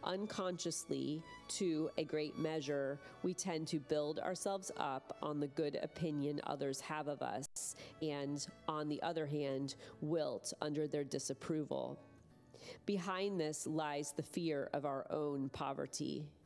Unconsciously, to a great measure, we tend to build ourselves up on the good opinion others have of us, and on the other hand, wilt under their disapproval. Behind this lies the fear of our own poverty.